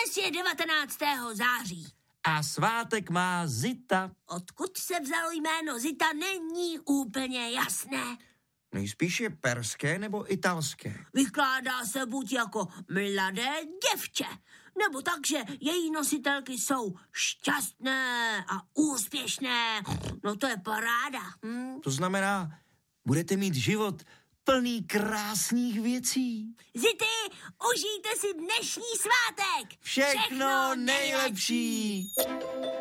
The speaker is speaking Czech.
Dnes je 19. září. A svátek má Zita. Odkud se vzalo jméno Zita, není úplně jasné. Nejspíš je perské nebo italské. Vykládá se buď jako mladé děvče, nebo tak, že její nositelky jsou šťastné a úspěšné. No to je paráda. To znamená, budete mít život plný krásných věcí. Zity, užijte si dnešní svátek! Všechno nejlepší!